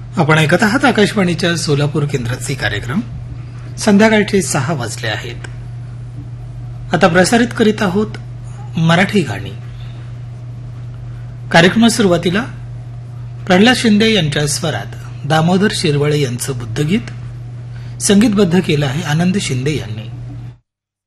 आपण ऐकत आहात आकाशवाणीच्या सोलापूर केंद्राचे कार्यक्रम. संध्याकाळचे 6 वाजले आहेत. आता प्रसारित करीत आहोत मराठी गाणी. कार्यक्रमात सुरुवातीला प्रल्हाद शिंदे यांच्या स्वरात दामोदर शिरवळे यांचं बुद्धगीत संगीतबद्ध केलं आहे आनंद शिंदे यांनी.